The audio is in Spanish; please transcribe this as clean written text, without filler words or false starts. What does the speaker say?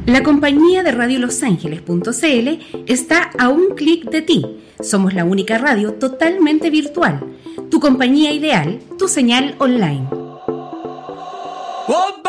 La compañía de Radio Los Ángeles.cl está a un clic de ti. Somos la única radio totalmente virtual. Tu compañía ideal, tu señal online.